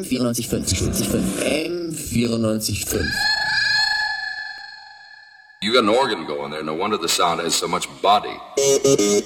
M94.5. M94.5. You got an organ going there. No wonder the sound has so much body.